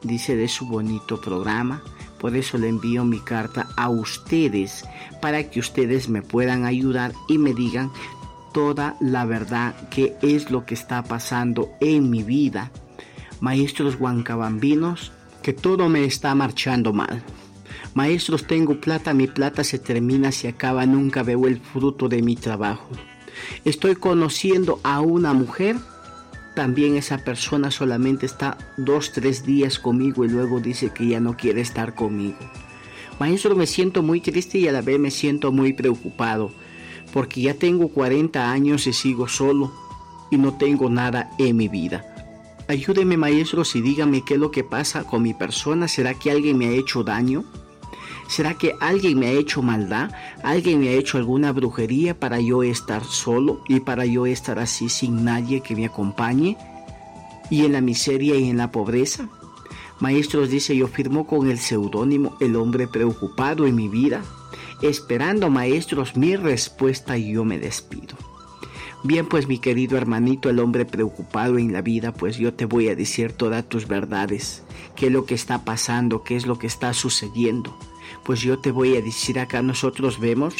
dice, de su bonito programa. Por eso le envío mi carta a ustedes, para que ustedes me puedan ayudar y me digan toda la verdad, qué es lo que está pasando en mi vida. Maestros huancabambinos, que todo me está marchando mal. Maestros, tengo plata, mi plata se termina, se acaba, nunca veo el fruto de mi trabajo. Estoy conociendo a una mujer, también esa persona solamente está 2-3 días conmigo y luego dice que ya no quiere estar conmigo. Maestro, me siento muy triste y a la vez me siento muy preocupado, porque ya tengo 40 años y sigo solo y no tengo nada en mi vida. Ayúdeme, maestros, y dígame qué es lo que pasa con mi persona. ¿Será que alguien me ha hecho daño? ¿Será que alguien me ha hecho maldad? ¿Alguien me ha hecho alguna brujería para yo estar solo y para yo estar así sin nadie que me acompañe? ¿Y en la miseria y en la pobreza? Maestros, dice, yo firmo con el seudónimo El Hombre Preocupado en mi vida, esperando, maestros, mi respuesta, y yo me despido. Bien, pues mi querido hermanito, el hombre preocupado en la vida, pues yo te voy a decir todas tus verdades, qué es lo que está pasando, qué es lo que está sucediendo. Pues yo te voy a decir, acá nosotros vemos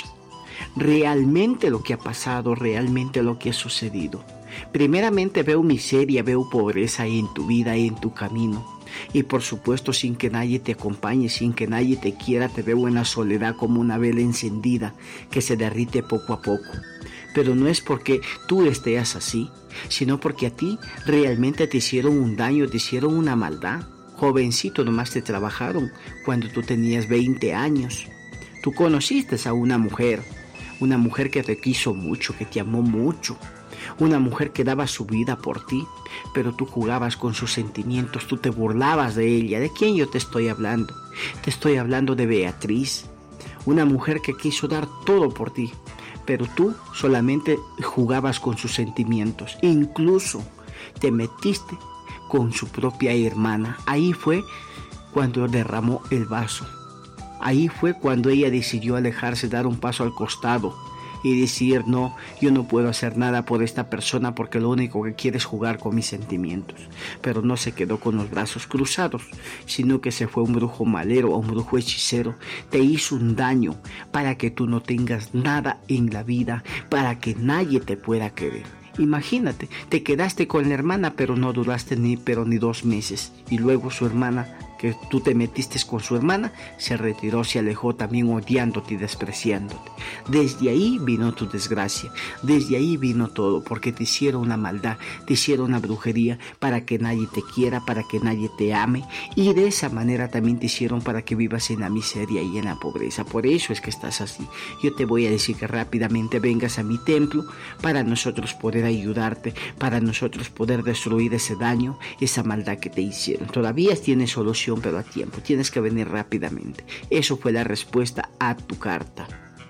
realmente lo que ha pasado, realmente lo que ha sucedido. Primeramente veo miseria, veo pobreza en tu vida, en tu camino. Y por supuesto, sin que nadie te acompañe, sin que nadie te quiera, te veo en la soledad como una vela encendida que se derrite poco a poco. Pero no es porque tú estés así, sino porque a ti realmente te hicieron un daño, te hicieron una maldad. Jovencito, nomás te trabajaron cuando tú tenías 20 años. Tú conociste a una mujer que te quiso mucho, que te amó mucho. Una mujer que daba su vida por ti, pero tú jugabas con sus sentimientos, tú te burlabas de ella. ¿De quién yo te estoy hablando? Te estoy hablando de Beatriz, una mujer que quiso dar todo por ti, pero tú solamente jugabas con sus sentimientos. Incluso te metiste con su propia hermana. Ahí fue cuando derramó el vaso. Ahí fue cuando ella decidió alejarse, dar un paso al costado y decir, no, yo no puedo hacer nada por esta persona porque lo único que quiere es jugar con mis sentimientos. Pero no se quedó con los brazos cruzados, sino que se fue un brujo malero o un brujo hechicero. Te hizo un daño para que tú no tengas nada en la vida, para que nadie te pueda querer. Imagínate, te quedaste con la hermana, pero no duraste ni 2 meses. Y luego su hermana, que tú te metiste con su hermana, se retiró, se alejó también odiándote y despreciándote. Desde ahí vino tu desgracia, desde ahí vino todo, porque te hicieron una maldad, te hicieron una brujería para que nadie te quiera, para que nadie te ame, y de esa manera también te hicieron para que vivas en la miseria y en la pobreza. Por eso es que estás así. Yo te voy a decir que rápidamente vengas a mi templo para nosotros poder ayudarte, para nosotros poder destruir ese daño, esa maldad que te hicieron. Todavía tienes solución, pero a tiempo, tienes que venir rápidamente. Eso fue la respuesta a tu carta.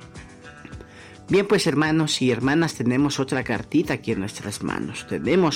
Bien, pues hermanos y hermanas, tenemos otra cartita aquí en nuestras manos.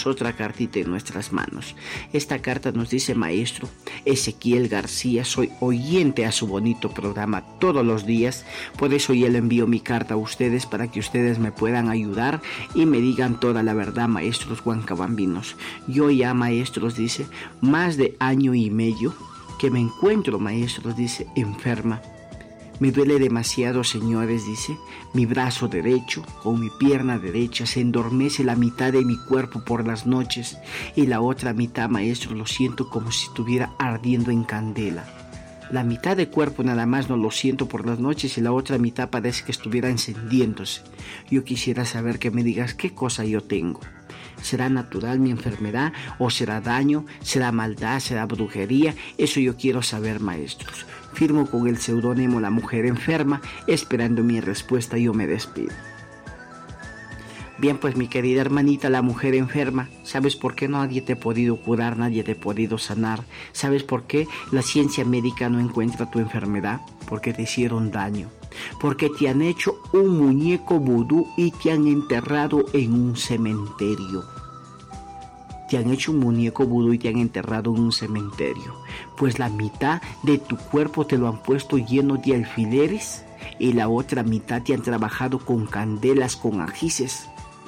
Esta carta nos dice: maestro Ezequiel García, soy oyente a su bonito programa todos los días, por eso ya le envío mi carta a ustedes para que ustedes me puedan ayudar y me digan toda la verdad, maestros huancabambinos. Yo ya, maestros, dice, más de 1 año y medio que me encuentro, maestros, dice, enferma. Me duele demasiado, señores, dice, mi brazo derecho, con mi pierna derecha, se endormece la mitad de mi cuerpo por las noches y la otra mitad, maestro, lo siento como si estuviera ardiendo en candela. La mitad del cuerpo nada más no lo siento por las noches y la otra mitad parece que estuviera encendiéndose. Yo quisiera saber que me digas qué cosa yo tengo. ¿Será natural mi enfermedad o será daño? ¿Será maldad? ¿Será brujería? Eso yo quiero saber, maestros. Firmo con el seudónimo La Mujer Enferma, esperando mi respuesta. Yo me despido. Bien, pues mi querida hermanita, la mujer enferma, ¿sabes por qué nadie te ha podido curar, nadie te ha podido sanar? ¿Sabes por qué la ciencia médica no encuentra tu enfermedad? Porque te hicieron daño, porque te han hecho un muñeco vudú y te han enterrado en un cementerio. Te han hecho un muñeco vudú y te han enterrado en un cementerio. Pues la mitad de tu cuerpo te lo han puesto lleno de alfileres y la otra mitad te han trabajado con candelas, con ajices.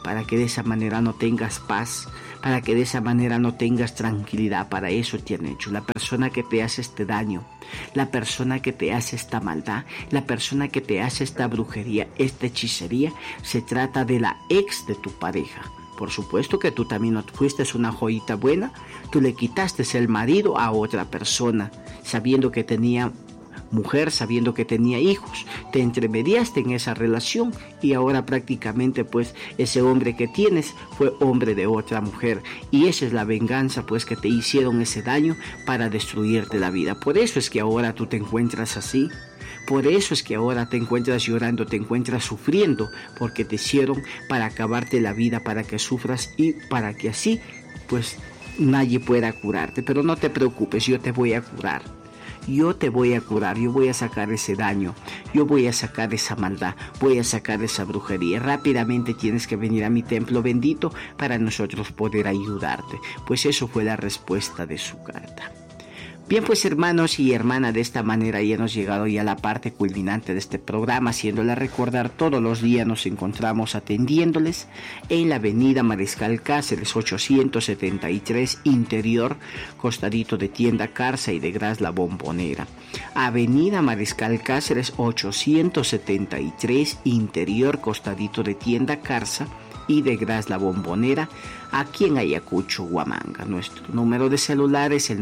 para que de esa manera no tengas paz, para que de esa manera no tengas tranquilidad. Para eso te han hecho. La persona que te hace este daño, la persona que te hace esta maldad, la persona que te hace esta brujería, esta hechicería, se trata de la ex de tu pareja. Por supuesto que tú también no fuiste una joyita buena, tú le quitaste el marido a otra persona, sabiendo que tenía mujer, sabiendo que tenía hijos, te entremediaste en esa relación y ahora prácticamente pues ese hombre que tienes fue hombre de otra mujer, y esa es la venganza pues que te hicieron ese daño para destruirte la vida. Por eso es que ahora tú te encuentras así. Por eso es que ahora te encuentras llorando, te encuentras sufriendo, porque te hicieron para acabarte la vida, para que sufras y para que así pues nadie pueda curarte. Pero no te preocupes, yo te voy a curar. Yo te voy a curar, yo voy a sacar ese daño, yo voy a sacar esa maldad, voy a sacar esa brujería. Rápidamente tienes que venir a mi templo bendito para nosotros poder ayudarte. Pues eso fue la respuesta de su carta. Bien, pues hermanos y hermanas, de esta manera ya hemos llegado ya a la parte culminante de este programa, haciéndoles recordar todos los días nos encontramos atendiéndoles en la avenida Mariscal Cáceres 873 Interior, costadito de Tienda Carsa y de Gras La Bombonera. Avenida Mariscal Cáceres 873 Interior, costadito de Tienda Carsa y de Gras La Bombonera, aquí en Ayacucho, Huamanga. Nuestro número de celular es el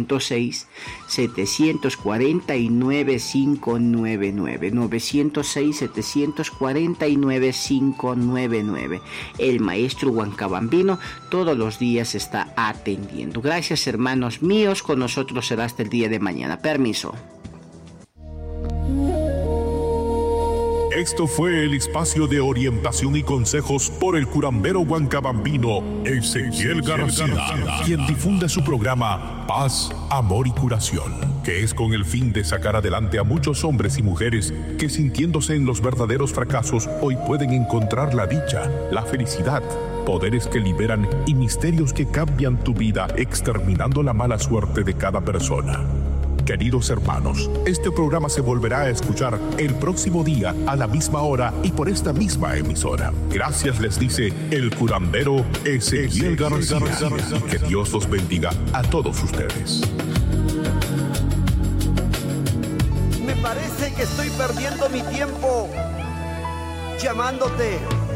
906-749-599, 906-749-599. El maestro Huancabambino todos los días está atendiendo. Gracias, hermanos míos, con nosotros será hasta el día de mañana. Permiso. Esto fue el espacio de orientación y consejos por el curandero huancabambino Ezequiel García, quien difunde su programa Paz, Amor y Curación, que es con el fin de sacar adelante a muchos hombres y mujeres que, sintiéndose en los verdaderos fracasos, hoy pueden encontrar la dicha, la felicidad, poderes que liberan y misterios que cambian tu vida, exterminando la mala suerte de cada persona. Queridos hermanos, este programa se volverá a escuchar el próximo día a la misma hora y por esta misma emisora. Gracias les dice el curandero Ezequiel García. Que Dios los bendiga a todos ustedes. Me parece que estoy perdiendo mi tiempo llamándote